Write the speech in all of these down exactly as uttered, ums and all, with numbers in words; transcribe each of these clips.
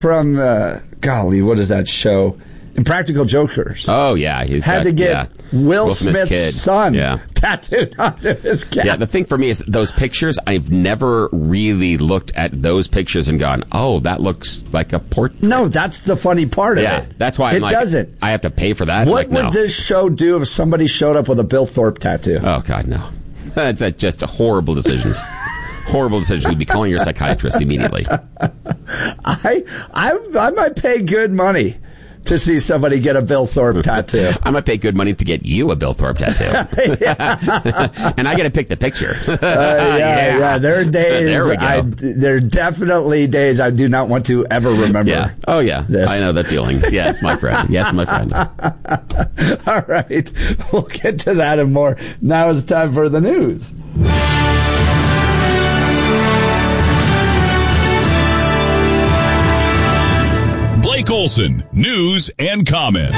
from, uh, golly, what is that show? Impractical Jokers. Oh, yeah. He's Had got, to get yeah. Will, Will Smith's, Smith's kid. son yeah. tattooed onto his cap. Yeah, the thing for me is those pictures, I've never really looked at those pictures and gone, oh, that looks like a portrait. No, that's the funny part of yeah, it. that's why I'm it like, doesn't. I have to pay for that. What like, would no. this show do if somebody showed up with a Bill Thorpe tattoo? Oh, God, no. That's uh, just a horrible decisions. Horrible decisions. You'd be calling your psychiatrist immediately. I, I, I might pay good money to see somebody get a Bill Thorpe tattoo. I might pay good money to get you a Bill Thorpe tattoo. And I get to pick the picture. uh, yeah, yeah, yeah. There are days. There we go. I, there are definitely days I do not want to ever remember. Yeah. Oh, yeah. This. I know that feeling. Yes, my friend. Yes, my friend. All right. We'll get to that and more. Now it's time for the news. Blake Olson, news and comment.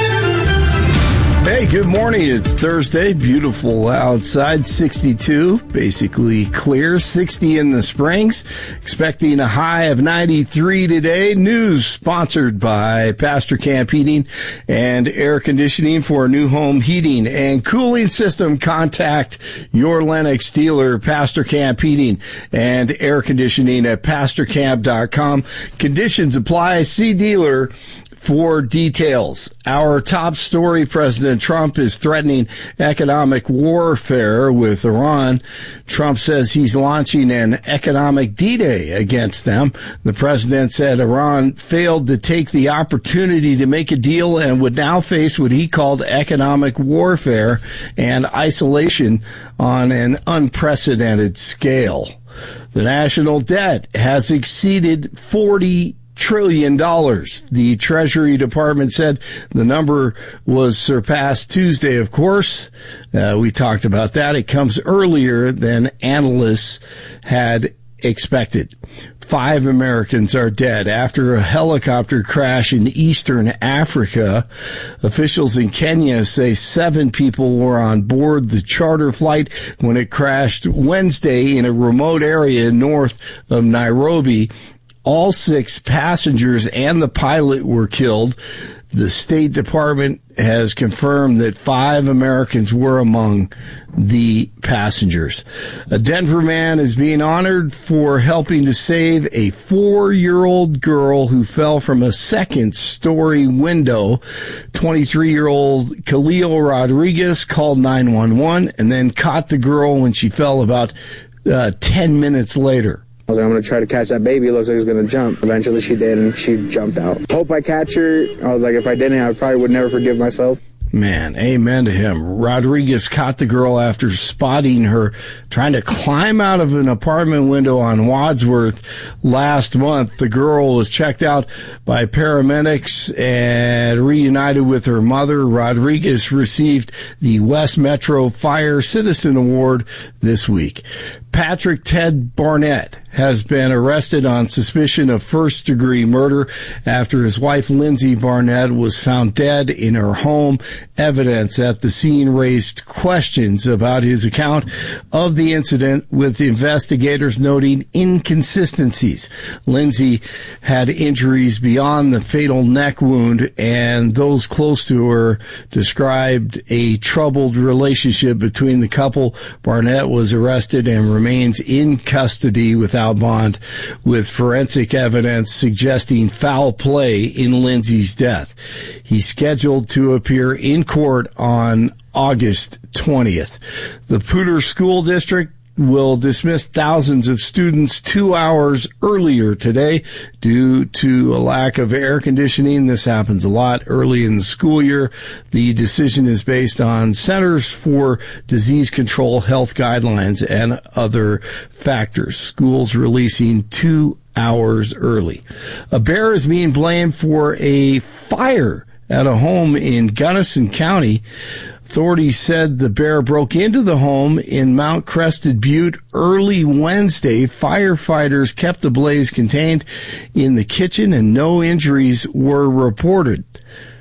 Hey, good morning. It's Thursday. Beautiful outside. sixty-two, basically clear. sixty in the Springs. Expecting a high of ninety-three today. News sponsored by Pastor Camp Heating and Air Conditioning for new home heating and cooling system. Contact your Lennox dealer, Pastor Camp Heating and Air Conditioning at pastor camp dot com. Conditions apply. See dealer for details. Our top story, President Trump is threatening economic warfare with Iran. Trump says he's launching an economic D-Day against them. The president said Iran failed to take the opportunity to make a deal and would now face what he called economic warfare and isolation on an unprecedented scale. The national debt has exceeded forty trillion dollars. The Treasury Department said the number was surpassed Tuesday, of course. Uh, we talked about that. It comes earlier than analysts had expected. Five Americans are dead after a helicopter crash in eastern Africa. Officials in Kenya say seven people were on board the charter flight when it crashed Wednesday in a remote area north of Nairobi. All six passengers and the pilot were killed. The State Department has confirmed that five Americans were among the passengers. A Denver man is being honored for helping to save a four-year-old girl who fell from a second-story window. twenty-three-year-old Khalil Rodriguez called nine one one and then caught the girl when she fell about uh, ten minutes later. I was like, I'm going to try to catch that baby. It looks like it's going to jump. Eventually she did, and she jumped out. Hope I catch her. I was like, if I didn't, I probably would never forgive myself. Man, amen to him. Rodriguez caught the girl after spotting her trying to climb out of an apartment window on Wadsworth last month. The girl was checked out by paramedics and reunited with her mother. Rodriguez received the West Metro Fire Citizen Award this week. Patrick Ted Barnett has been arrested on suspicion of first-degree murder after his wife, Lindsay Barnett, was found dead in her home. Evidence at the scene raised questions about his account of the incident, with investigators noting inconsistencies. Lindsay had injuries beyond the fatal neck wound, and those close to her described a troubled relationship between the couple. Barnett was arrested and remains in custody without bond, with forensic evidence suggesting foul play in Lindsay's death. He's scheduled to appear in court on August twentieth. The Poudre School District will dismiss thousands of students two hours earlier today due to a lack of air conditioning. This happens a lot early in the school year. The decision is based on Centers for Disease Control health guidelines and other factors. Schools releasing two hours early. A bear is being blamed for a fire at a home in Gunnison County. Authorities said the bear broke into the home in Mount Crested Butte early Wednesday. Firefighters kept the blaze contained in the kitchen and no injuries were reported.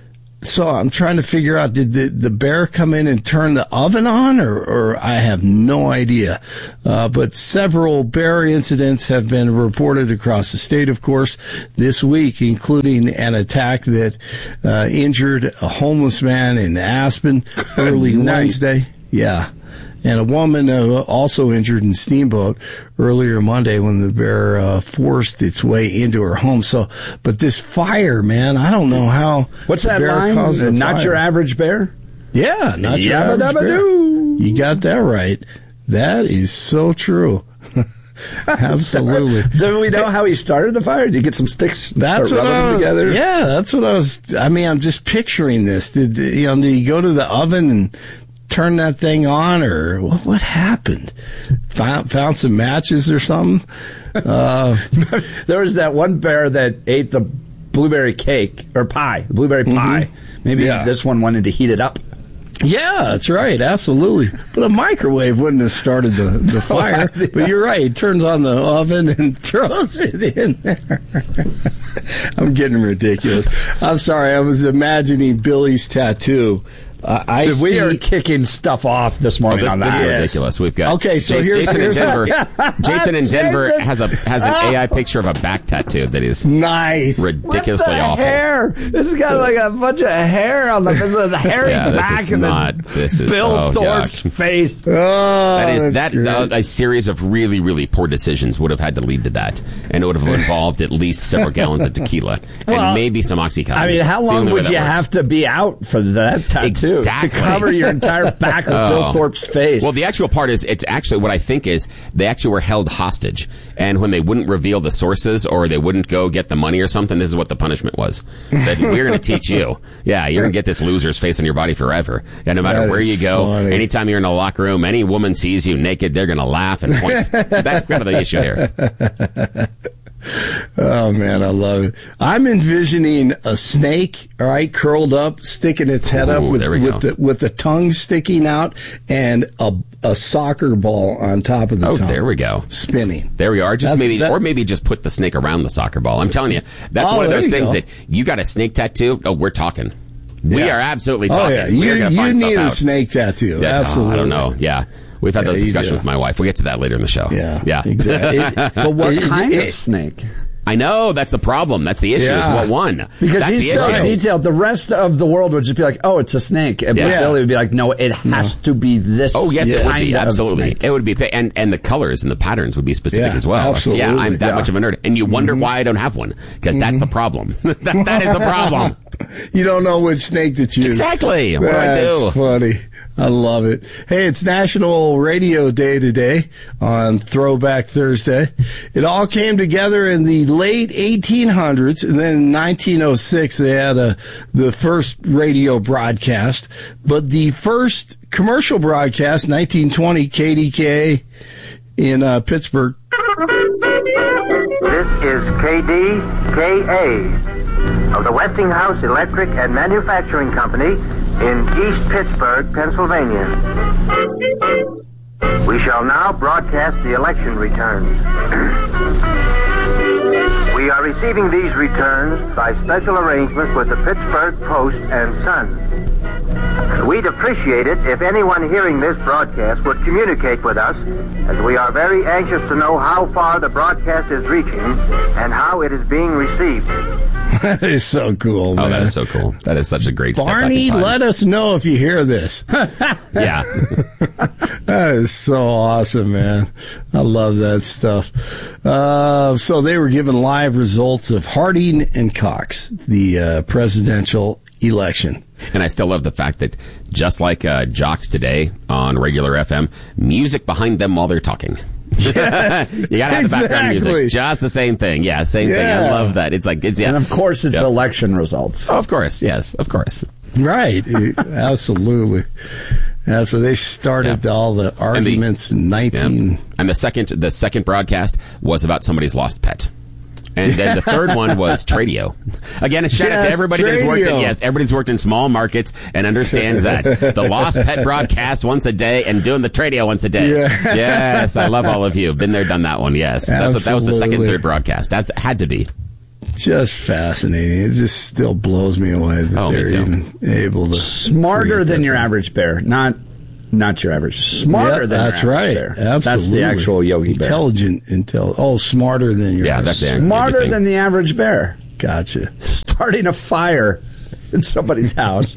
So I'm trying to figure out, did the, the bear come in and turn the oven on, or, or I have no idea. Uh, but several bear incidents have been reported across the state, of course, this week, including an attack that uh, injured a homeless man in Aspen early Wednesday. Yeah. And a woman uh, also injured in Steamboat earlier Monday when the bear uh, forced its way into her home. So, but this fire, man, I don't know how. What's the that bear line? caused the Not fire. your average bear? Yeah, not your Yabba average dabba bear. doo. You got that right. That is so true. Absolutely. Do we know how he started the fire? Did he get some sticks and That's start what rubbing I them was, together? Yeah, that's what I was. I mean, I'm just picturing this. Did you know? Did he go to the oven and turn that thing on, or what, what happened? Found, found some matches or something? Uh, There was that one bear that ate the blueberry cake, or pie, the blueberry pie. Maybe Yeah. this one wanted to heat it up. yeah, that's right. Absolutely. But a microwave wouldn't have started the, the fire. Yeah. But you're right. He turns on the oven and throws it in there. I'm getting ridiculous. I'm sorry. I was imagining Billy's tattoo. Uh, I Dude, we see, are kicking stuff off this Oh, morning this, on this that. is ridiculous. We've got Okay, so Jason, here's- Jason here's- in Denver. Jason in Denver Jason. has a has an A I picture of a back tattoo that is nice. ridiculously What the awful. hair? This has got like a bunch of hair on the, the hairy Yeah, this back is and not- then this is- Bill oh, Thorpe's gosh. face. Oh, That is that's that great. uh, a series of really really poor decisions would have had to lead to that, and it would have involved at least several gallons of tequila Well, and maybe some OxyContin. I mean, how It's the long only way would that you works. have to be out for that tattoo Exactly. to cover your entire back with Oh. Bill Thorpe's face? Well, the actual part is, it's actually what I think is they actually were held hostage, and when they wouldn't reveal the sources or they wouldn't go get the money or something, this is what the punishment was. That we're going to teach you. Yeah, you're going to get this loser's face on your body forever. And no matter That where is you go, funny. anytime you're in a locker room, any woman sees you naked, they're going to laugh and point. That's kind of the issue here. Oh man, I love it. I'm envisioning a snake, all right, curled up, sticking its head up Ooh, with there we with go. the with the tongue sticking out, and a a soccer ball on top of the Oh, tongue. there we go. Spinning. There we are. Just That's- maybe, that- or maybe just put the snake around the soccer ball. I'm telling you, that's Oh, one of there those you things go. that you got a snake tattoo. Oh, we're talking. We Yeah. are absolutely Oh talking. yeah, we you are going to you find need stuff a out. snake tattoo. Yeah, oh, Absolutely. I don't know. Yeah. We've had Yeah, those you discussions do. with my wife. We'll get to that later in the show. Yeah, Yeah. exactly. but what It- kind it- of snake? I know. That's the problem. That's the issue. Is Yeah. what one. Because that's he's the so issue. detailed. The rest of the world would just be like, "Oh, it's a snake," and Yeah. Billy would be like, "No, it has to be this." Oh yes, it would kind be of absolutely. snake." It would be, and and the colors and the patterns would be specific Yeah, as well. absolutely. Yeah, I'm that Yeah. much of a nerd, and you wonder why I don't have one because that's the problem. that, that is the problem. You don't know which snake to choose. Exactly. What do I That's do? funny. I love it. Hey, it's National Radio Day today on Throwback Thursday. It all came together in the late eighteen hundreds, and then in nineteen oh six they had a, the first radio broadcast. But the first commercial broadcast, nineteen twenty, K D K in uh, Pittsburgh. This is K D K A of the Westinghouse Electric and Manufacturing Company in East Pittsburgh, Pennsylvania. We shall now broadcast the election returns. We are receiving these returns by special arrangement with the Pittsburgh Post and Sun. We'd appreciate it if anyone hearing this broadcast would communicate with us, as we are very anxious to know how far the broadcast is reaching and how it is being received. That is so cool, Oh, man. that is so cool. That is such a great step back Barney, in time. let us know if you hear this. Yeah. That is so awesome, man. I love that stuff. Uh, so they were given live results of Harding and Cox, the uh, presidential election. And I still love the fact that just like uh, jocks today on regular F M, music behind them while they're talking. Yes, you gotta have the background exactly. music. Just the same thing. Yeah, same thing. I Yeah. love that. It's like, it's, yeah. And of course, it's Yep. election results. Oh, of course. Yes, of course. Right. Absolutely. Yeah, so they started Yeah. all the arguments in Yeah. nineteen. And the second, the second broadcast was about somebody's lost pet. And then the third one was Tradio. Again, a shout out to Yes, everybody that's worked in, Tradio. yes, everybody's worked in small markets and understands that. The Lost Pet broadcast once a day and doing the Tradio once a day. Yeah. Yes, I love all of you. Been there, done that one, yes. That's what, that was the second, Absolutely. third broadcast. That's had to be. Just fascinating. It just still blows me away that Oh, me they're too. even able to. Smarter create than that your thing. average bear, not not your average. Smarter Yep, than that's your right. average bear. Absolutely. That's the actual Yogi Bear. Intelligent, intel. Oh, smarter than your. Yeah, average. that's the Smarter thing. than the average bear. Gotcha. Starting a fire in somebody's house.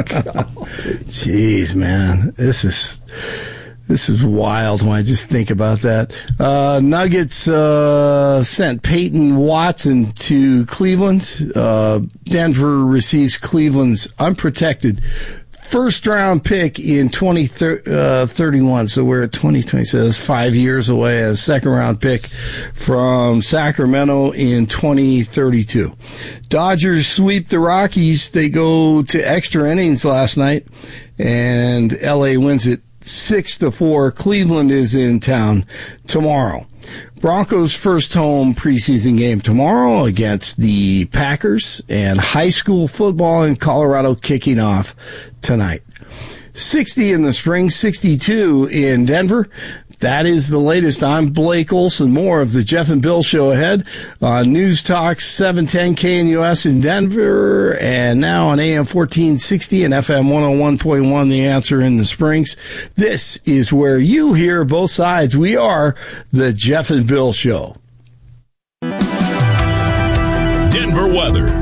Jeez, man, this is this is wild when I just think about that. Uh, Nuggets uh, sent Peyton Watson to Cleveland. Uh, Denver receives Cleveland's unprotected first round pick in twenty thirty-one. So we're at twenty twenty. So that's five years away. A second round pick from Sacramento in twenty thirty-two. Dodgers sweep the Rockies. They go to extra innings last night, and L A wins it six to four. Cleveland is in town tomorrow. Broncos' first home preseason game tomorrow against the Packers, and high school football in Colorado kicking off tonight. sixty in the spring, sixty-two in Denver. That is the latest. I'm Blake Olson. More of the Jeff and Bill Show ahead on News Talk seven ten K N U S in Denver, and now on A M fourteen sixty and F M one oh one point one, The Answer in the Springs. This is where you hear both sides. We are the Jeff and Bill Show. Denver weather.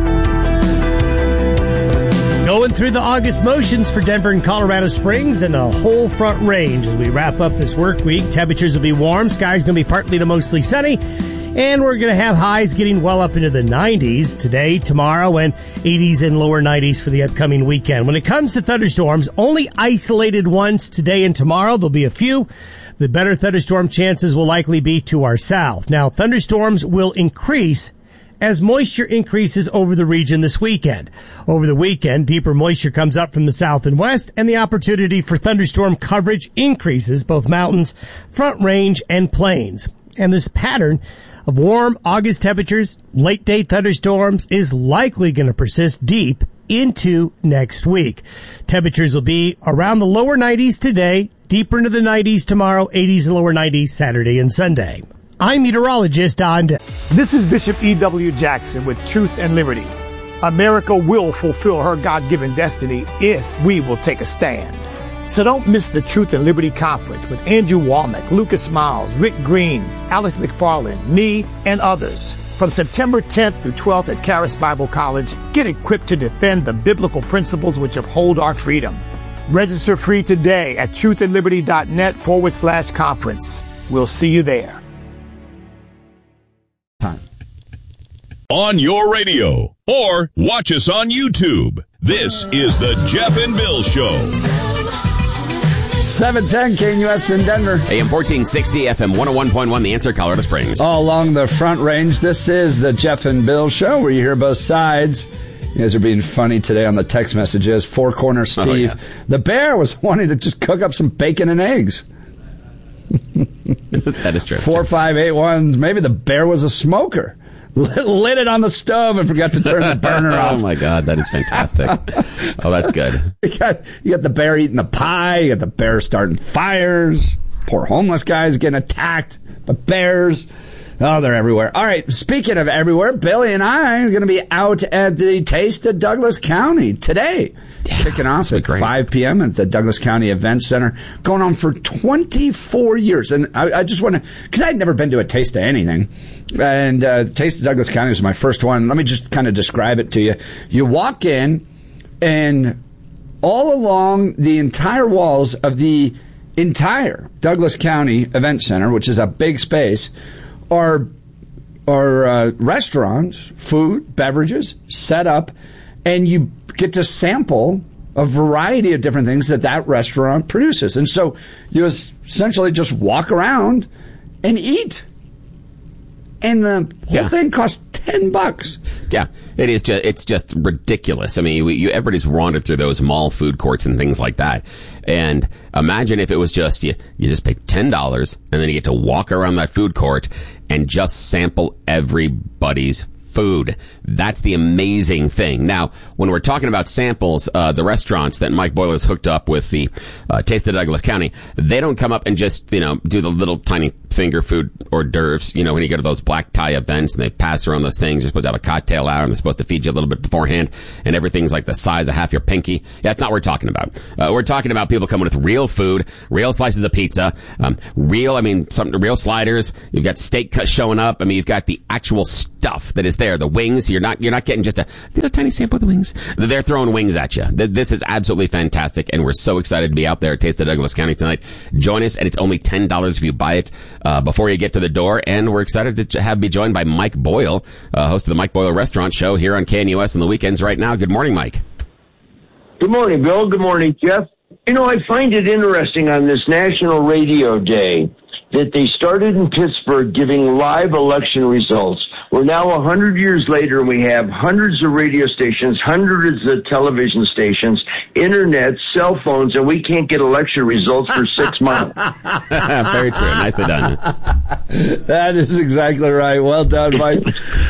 Going through the August motions for Denver and Colorado Springs and the whole Front Range as we wrap up this work week. Temperatures will be warm. Sky's going to be partly to mostly sunny. And we're going to have highs getting well up into the nineties today, tomorrow, and eighties and lower nineties for the upcoming weekend. When it comes to thunderstorms, only isolated ones today and tomorrow. There'll be a few. The better thunderstorm chances will likely be to our south. Now, thunderstorms will increase as moisture increases over the region this weekend. Over the weekend, deeper moisture comes up from the south and west, and the opportunity for thunderstorm coverage increases both mountains, Front Range, and plains. And this pattern of warm August temperatures, late-day thunderstorms is likely going to persist deep into next week. Temperatures will be around the lower nineties today, deeper into the nineties tomorrow, eighties and lower nineties Saturday and Sunday. I'm meteorologist Don Day. This is Bishop E W. Jackson with Truth and Liberty. America will fulfill her God-given destiny if we will take a stand. So don't miss the Truth and Liberty Conference with Andrew Womack, Lucas Miles, Rick Green, Alex McFarland, me, and others. From September tenth through twelfth at Charis Bible College, get equipped to defend the biblical principles which uphold our freedom. Register free today at truthandliberty.net forward slash conference. We'll see you there. On your radio or watch us on YouTube. This is the Jeff and Bill Show. seven ten K N U S in Denver. A M fourteen sixty, F M one oh one point one, The Answer, Colorado Springs. All along the Front Range, this is the Jeff and Bill Show where you hear both sides. You guys are being funny today on the text messages. Four Corner Steve. Oh, yeah. The bear was wanting to just cook up some bacon and eggs. That is true. four five eight one, maybe the bear was a smoker. Lit it on the stove and forgot to turn the burner off. Oh, my God. That is fantastic. Oh, that's good. You got, you got the bear eating the pie. You got the bear starting fires. Poor homeless guys getting attacked by bears. Oh, they're everywhere. All right, speaking of everywhere, Billy and I are going to be out at the Taste of Douglas County today. Yeah, kicking off at five p.m. at the Douglas County Event Center. Going on for twenty-four years. And I, I just want to, because I'd never been to a taste of anything. And uh, Taste of Douglas County was my first one. Let me just kind of describe it to you. You walk in, and all along the entire walls of the entire Douglas County Event Center, which is a big space, are are uh, restaurants, food, beverages set up, and you get to sample a variety of different things that that restaurant produces. And so you essentially just walk around and eat. And the whole Yeah. thing costs ten bucks. Yeah, it is just, it's just ridiculous. I mean, we, you, everybody's wandered through those mall food courts and things like that. And imagine if it was just, you, you just pay ten dollars and then you get to walk around that food court and just sample everybody's food. That's the amazing thing. Now, when we're talking about samples, uh, the restaurants that Mike Boyle has hooked up with, the uh, Taste of Douglas County, they don't come up and just, you know, do the little tiny finger food hors d'oeuvres. You know, when you go to those black tie events and they pass around those things, you're supposed to have a cocktail hour and they're supposed to feed you a little bit beforehand, and everything's like the size of half your pinky. Yeah, that's not what we're talking about. Uh, we're talking about people coming with real food, real slices of pizza, um, real, I mean, some real sliders. You've got steak cut showing up. I mean, you've got the actual stuff that is there. The wings, you're not, you're not getting just a, a tiny sample of the wings. They're throwing wings at you. This is absolutely fantastic, and we're so excited to be out there at Taste of Douglas County tonight. Join us, and it's only ten dollars if you buy it uh, before you get to the door. And we're excited to have be joined by Mike Boyle, uh, host of the Mike Boyle Restaurant Show here on K N U S on the weekends right now. Good morning, Mike. Good morning, Bill. Good morning, Jeff. You know, I find it interesting on this National Radio Day that they started in Pittsburgh giving live election results. We're now one hundred years later, and we have hundreds of radio stations, hundreds of television stations, internet, cell phones, and we can't get election results for six months. Very true. Nicely done. That is exactly right. Well done, Mike.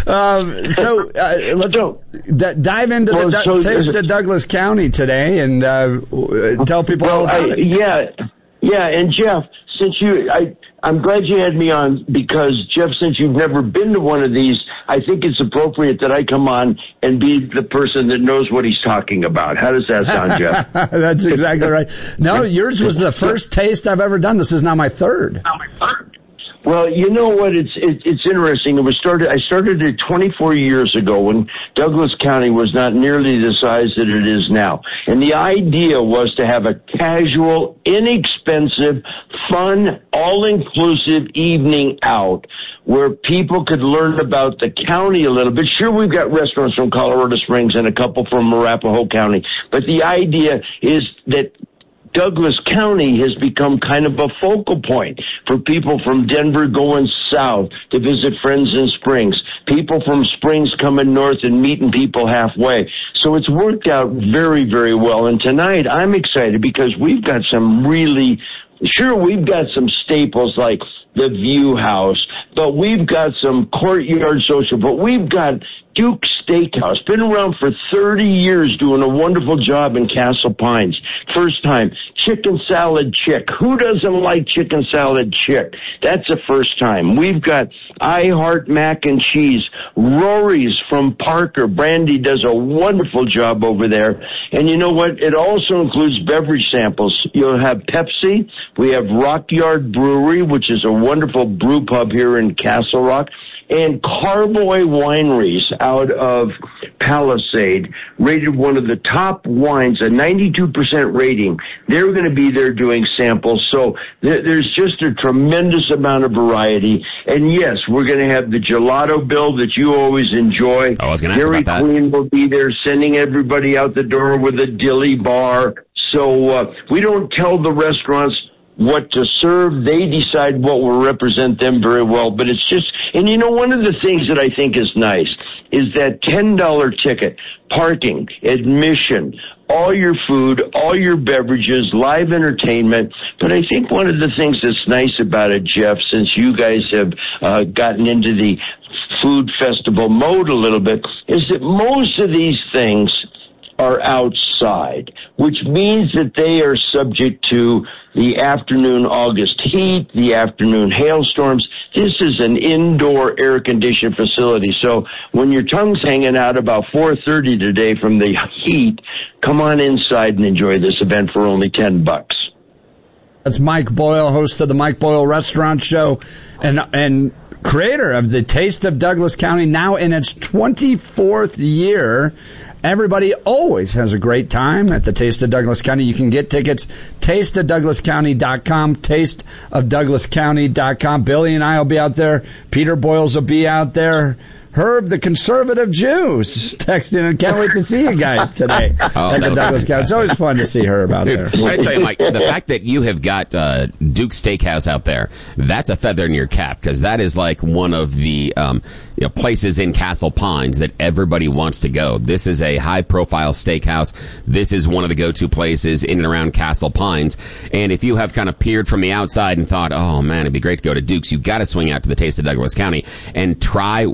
um, so uh, let's so, d- dive into well, the so, Taste of Douglas County today and uh, tell people well, all about I, it. Yeah, yeah, and Jeff, since you, I, I'm glad you had me on because, Jeff, since you've never been to one of these, I think it's appropriate that I come on and be the person that knows what he's talking about. How does that sound, Jeff? That's exactly right. No, yours was the first taste I've ever done. This is now my third. Now my third. Well, you know what? It's it, it's interesting. It was started. I started it twenty-four years ago when Douglas County was not nearly the size that it is now. And the idea was to have a casual, inexpensive, fun, all-inclusive evening out where people could learn about the county a little bit. Sure, we've got restaurants from Colorado Springs and a couple from Arapahoe County, but the idea is that Douglas County has become kind of a focal point for people from Denver going south to visit friends in Springs, people from Springs coming north and meeting people halfway. So it's worked out very, very well. And tonight I'm excited because we've got some really, sure, we've got some staples like the View House, but we've got some Courtyard Social, but we've got Duke Steakhouse, been around for thirty years doing a wonderful job in Castle Pines. First time, Chicken Salad Chick. Who doesn't like Chicken Salad Chick? That's a first time. We've got I Heart Mac and Cheese. Rory's from Parker. Brandy does a wonderful job over there. And you know what? It also includes beverage samples. You'll have Pepsi. We have Rock Yard Brewery, which is a wonderful brew pub here in Castle Rock. And Carboy Wineries out of Palisade, rated one of the top wines, a ninety-two percent rating. They're going to be there doing samples. So th- there's just a tremendous amount of variety. And yes, we're going to have the gelato bill that you always enjoy. I was going to ask Dairy about that. Queen will be there sending everybody out the door with a dilly bar. So uh, we don't tell the restaurants what to serve. They decide what will represent them very well. But it's just, and you know, one of the things that I think is nice is that ten dollars ticket, parking, admission, all your food, all your beverages, live entertainment. But I think one of the things that's nice about it, Jeff, since you guys have uh, gotten into the food festival mode a little bit, is that most of these things are outside, which means that they are subject to the afternoon August heat, the afternoon hailstorms. This is an indoor air-conditioned facility. So when your tongue's hanging out about four thirty today from the heat, come on inside and enjoy this event for only ten bucks. That's Mike Boyle, host of the Mike Boyle Restaurant Show and and creator of the Taste of Douglas County, now in its twenty-fourth year. Everybody always has a great time at the Taste of Douglas County. You can get tickets, taste of douglas county dot com, taste of douglas county dot com. Billy and I will be out there. Peter Boyles will be out there. Herb, the conservative Jew, is texting and can't wait to see you guys today Oh, at the Douglas County. It's always fun to see Herb out there. I gotta tell you, Mike, the fact that you have got uh, Duke Steakhouse out there, that's a feather in your cap, because that is like one of the um, you know, places in Castle Pines that everybody wants to go. This is a high-profile steakhouse. This is one of the go-to places in and around Castle Pines. And if you have kind of peered from the outside and thought, oh, man, it'd be great to go to Duke's, you got to swing out to the Taste of Douglas County and try what they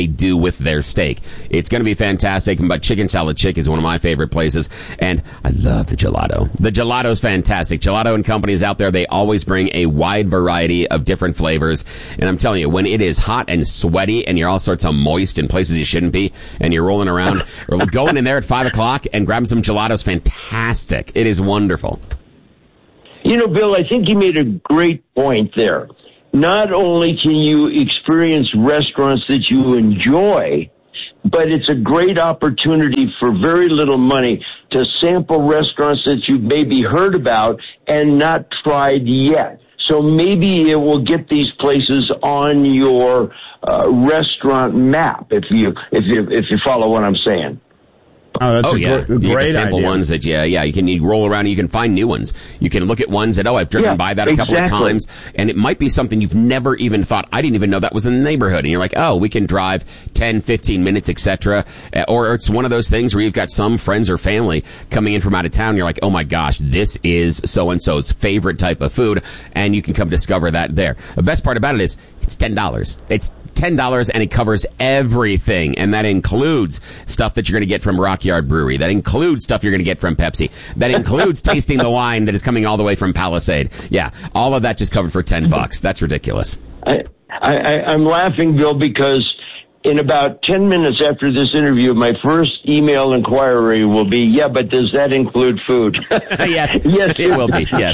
they do with their steak. It's going to be fantastic. But Chicken Salad Chick is one of my favorite places, and I love the gelato. The gelato's fantastic. Gelato and companies out there, they always bring a wide variety of different flavors, and I'm telling you, when it is hot and sweaty and you're all sorts of moist in places you shouldn't be, and you're rolling around, or going in there at five o'clock and grabbing some gelato's fantastic. It is wonderful. You know, Bill, I think you made a great point there. Not only can you experience restaurants that you enjoy, but it's a great opportunity for very little money to sample restaurants that you've maybe heard about and not tried yet. So maybe it will get these places on your uh, restaurant map, if you if you if you follow what I'm saying. Oh, that's oh, a yeah. gr- you great can sample idea. ones that, yeah, yeah, you can you roll around and you can find new ones. You can look at ones that, oh, I've driven yeah, by that a couple exactly. of times, and it might be something you've never even thought, I didn't even know that was in the neighborhood. And you're like, oh, we can drive ten, fifteen minutes, et cetera. Or it's one of those things where you've got some friends or family coming in from out of town, and you're like, oh my gosh, this is so-and-so's favorite type of food, and you can come discover that there. The best part about it is, it's ten dollars. It's ten dollars and it covers everything, and that includes stuff that you're going to get from Rock Yard Brewery. That includes stuff you're going to get from Pepsi. That includes tasting the wine that is coming all the way from Palisade. Yeah, all of that just covered for ten bucks. That's ridiculous. I, I, I'm laughing, Bill, because in about ten minutes after this interview, my first email inquiry will be, yeah, but does that include food? yes, yes, it will be, yes.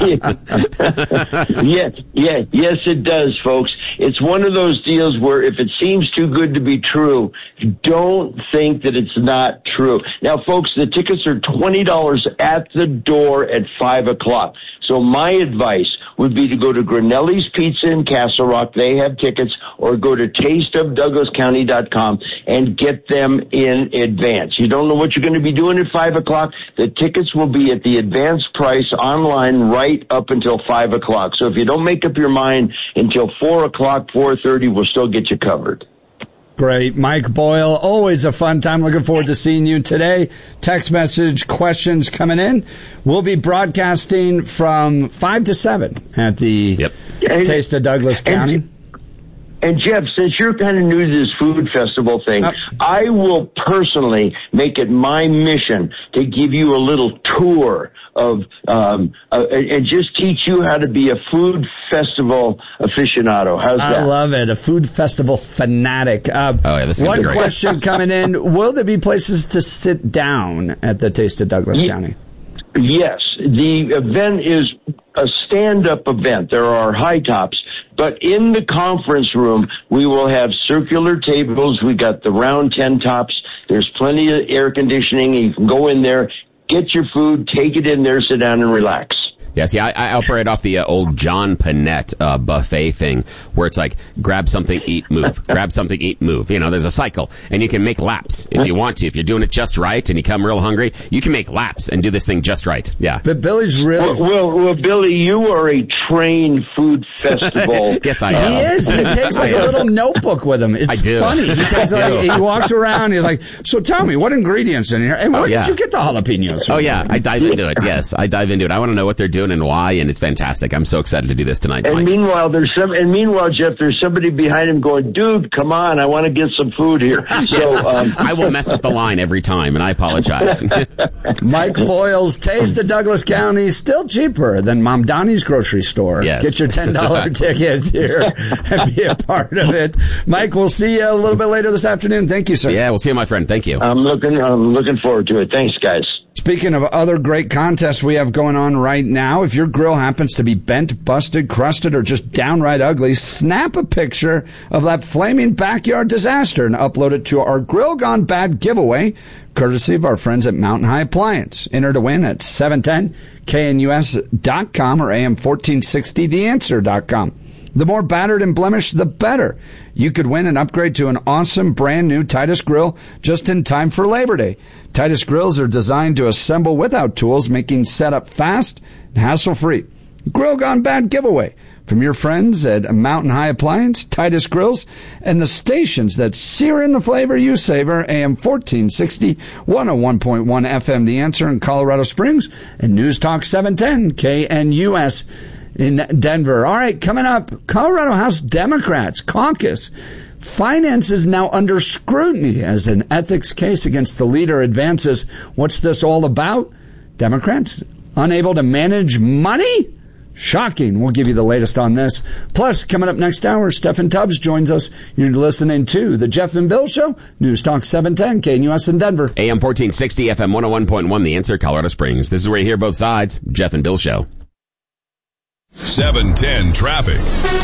yes, yes, yes, it does, folks. It's one of those deals where if it seems too good to be true, don't think that it's not true. Now, folks, the tickets are twenty dollars at the door at five o'clock. So my advice would be to go to Grinelli's Pizza in Castle Rock. They have tickets, or go to taste of douglas county dot com and get them in advance. You don't know what you're going to be doing at five o'clock. The tickets will be at the advanced price online right up until five o'clock. So if you don't make up your mind until four o'clock, four thirty, we'll still get you covered. Great. Mike Boyle, always a fun time. Looking forward to seeing you today. Text message questions coming in. We'll be broadcasting from five to seven at the yep. Taste of Douglas County. And, and Jeff, since you're kind of new to this food festival thing, uh, I will personally make it my mission to give you a little tour of um, uh, and just teach you how to be a food festival aficionado. How's I that? I love it. A food festival fanatic. Uh, oh, yeah, that's one great. question coming in. Will there be places to sit down at the Taste of Douglas Ye- County? Yes. The event is a stand-up event. There are high tops. But in the conference room, we will have circular tables. We got the round ten tops. There's plenty of air conditioning. You can go in there, get your food, take it in there, sit down and relax. Yeah, see, I, I operate off the uh, old John Panette uh, buffet thing, where it's like, grab something, eat, move. Grab something, eat, move. You know, there's a cycle, and you can make laps if you want to. If you're doing it just right and you come real hungry, you can make laps and do this thing just right. Yeah. But Billy's really... Well, well, well Billy, you are a trained food festival. Yes, I am. He is. He takes like a little notebook with him. It's I do. funny. He takes like, he walks around. He's like, so tell me, what ingredients in here? And where oh, yeah. did you get the jalapenos? Oh, yeah. I dive into it. Yes, I dive into it. I want to know what they're doing and why, and it's fantastic. I'm so excited to do this tonight, And Mike. meanwhile, there's some. And meanwhile, Jeff, there's somebody behind him going, "Dude, come on! I want to get some food here." So um, I will mess up the line every time, and I apologize. Mike Boyle's Taste of Douglas County, still cheaper than Mom Donnie's grocery store. Yes. Get your ten dollars ticket here and be a part of it. Mike, we'll see you a little bit later this afternoon. Thank you, sir. Yeah, we'll see you, my friend. Thank you. I'm looking. I'm looking forward to it. Thanks, guys. Speaking of other great contests we have going on right now, if your grill happens to be bent, busted, crusted, or just downright ugly, snap a picture of that flaming backyard disaster and upload it to our Grill Gone Bad giveaway, courtesy of our friends at Mountain High Appliance. Enter to win at seven ten K N U S dot com or A M fourteen sixty the answer dot com. The more battered and blemished, the better. You could win an upgrade to an awesome brand new Titus grill just in time for Labor Day. Titus grills are designed to assemble without tools, making setup fast and hassle-free. Grill Gone Bad giveaway from your friends at Mountain High Appliance, Titus Grills, and the stations that sear in the flavor you savor, A M fourteen sixty, one oh one point one F M The Answer in Colorado Springs, and News Talk seven ten K N U S in Denver. All right, coming up, Colorado House Democrats caucus Finance is now under scrutiny as an ethics case against the leader advances. What's this all about? Democrats unable to manage money? Shocking. We'll give you the latest on this. Plus, coming up next hour, Stephen Tubbs joins us. You're listening to The Jeff and Bill Show, News Talk seven ten, K N U S in Denver. A M fourteen sixty, F M one oh one point one, The Answer, Colorado Springs. This is where you hear both sides. Jeff and Bill Show. seven ten traffic.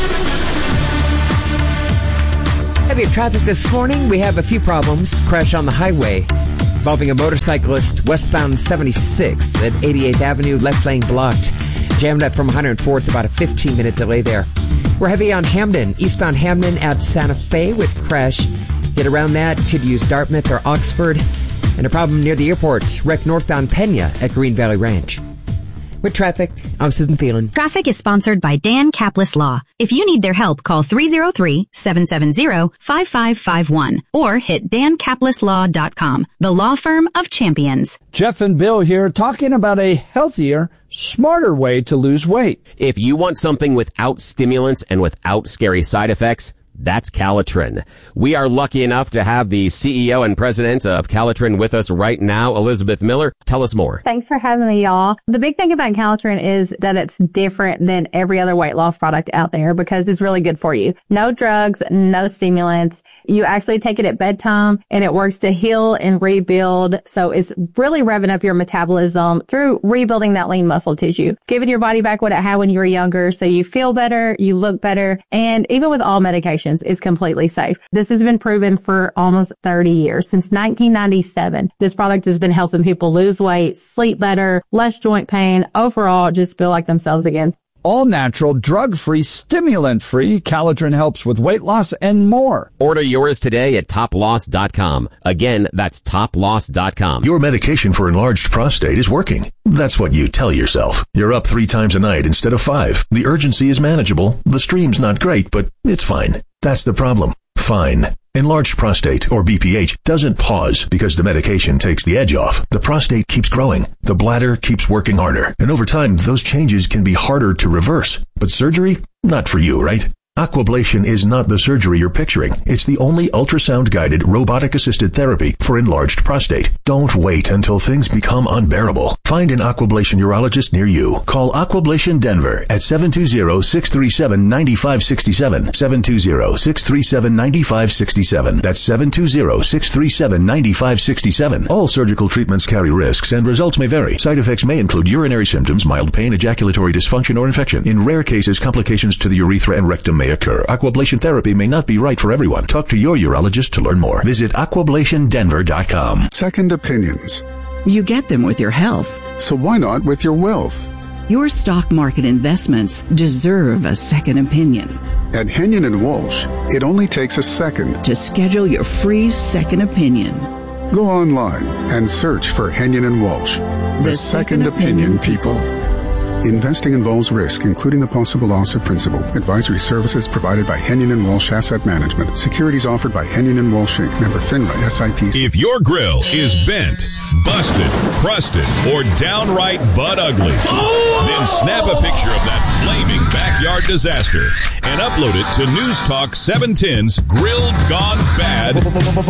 Heavy traffic this morning. We have a few problems. Crash on the highway involving a motorcyclist westbound seventy-six at eighty-eighth Avenue, left lane blocked. Jammed up from one hundred fourth, about a fifteen minute delay there. We're heavy on Hamden, eastbound Hamden at Santa Fe with crash. Get around that, could use Dartmouth or Oxford. And a problem near the airport, wreck northbound Pena at Green Valley Ranch. With traffic, I'm Susan Phelan. Traffic is sponsored by Dan Kaplis Law. If you need their help, call three oh three, seven seven zero, five five five one or hit dan kaplis law dot com, the law firm of champions. Jeff and Bill here talking about a healthier, smarter way to lose weight. If you want something without stimulants and without scary side effects, that's Calitrin. We are lucky enough to have the C E O and president of Calitrin with us right now, Elizabeth Miller. Tell us more. Thanks for having me, y'all. The big thing about Calitrin is that it's different than every other weight loss product out there because it's really good for you. No drugs, no stimulants. You actually take it at bedtime and it works to heal and rebuild. So it's really revving up your metabolism through rebuilding that lean muscle tissue, giving your body back what it had when you were younger. So you feel better, you look better. And even with all medications, it's completely safe. This has been proven for almost thirty years. Since nineteen ninety-seven, this product has been helping people lose weight, sleep better, less joint pain, overall just feel like themselves again. All natural, drug-free, stimulant-free. Calitrin helps with weight loss and more. Order yours today at top loss dot com. Again, that's top loss dot com. Your medication for enlarged prostate is working. That's what you tell yourself. You're up three times a night instead of five. The urgency is manageable. The stream's not great, but it's fine. That's the problem. Fine. Enlarged prostate, or B P H, doesn't pause because the medication takes the edge off. The prostate keeps growing. The bladder keeps working harder. And over time, those changes can be harder to reverse. But surgery? Not for you, right? Aquablation is not the surgery you're picturing. It's the only ultrasound-guided, robotic-assisted therapy for enlarged prostate. Don't wait until things become unbearable. Find an Aquablation urologist near you. Call Aquablation Denver at seven two zero, six three seven, nine five six seven, seven two zero, six three seven, nine five six seven. That's seven two zero, six three seven, nine five six seven. All surgical treatments carry risks and results may vary. Side effects may include urinary symptoms, mild pain, ejaculatory dysfunction, or infection. In rare cases, complications to the urethra and rectum may occur. Aquablation therapy may not be right for everyone. Talk to your urologist to learn more. Visit aquablation denver dot com. Second opinions. You get them with your health. So why not with your wealth? Your stock market investments deserve a second opinion. At Henyon and Walsh, it only takes a second to schedule your free second opinion. Go online and search for Henyon and Walsh, the, the second, second opinion, opinion people. Investing involves risk, including the possible loss of principal. Advisory services provided by Henyon and Walsh Asset Management. Securities offered by Henyon and Walsh Incorporated. Member FINRA S I P C. If your grill is bent, busted, crusted, or downright butt ugly, then snap a picture of that flaming backyard disaster and upload it to News Talk seven ten's Grilled Gone Bad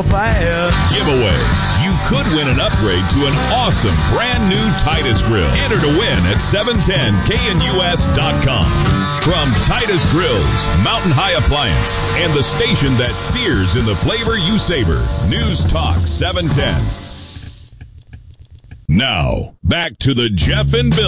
giveaway. You could win an upgrade to an awesome brand new Titus grill. Enter to win at seven ten K N U S dot com. From Titus Grills, Mountain High Appliance, and the station that sears in the flavor you savor, News Talk seven ten. Now, back to the Jeff and Bill